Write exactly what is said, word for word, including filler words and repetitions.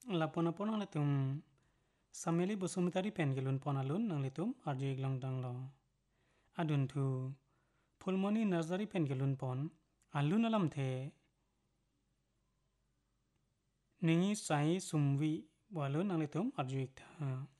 lapona pona letum sameli bosumtari pen gelun pona lun nang letum arju iglang dang lo adun thu pulmoni nursery pen gelun pon alun alam the ningi sai sumwi walun nang letum arju ikta